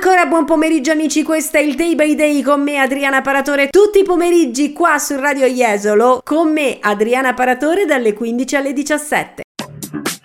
Ancora buon pomeriggio amici, questo è il Day by Day con me Adriana Paratore, tutti i pomeriggi qua su Radio Jesolo, con me Adriana Paratore dalle 15 alle 17.